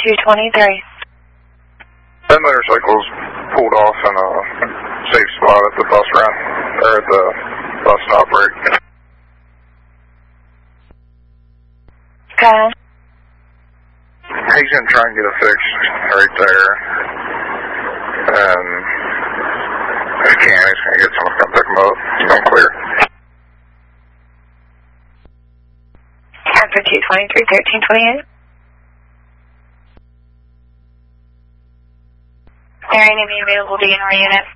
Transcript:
223. That motorcycle's pulled off in a safe spot at the bus route, or at the bus stop rig. Okay. He's going to try and get it fixed right there. And if he can, he's going to get someone to come pick him up. He's going to clear. After 223, 1328. There any available DNR unit?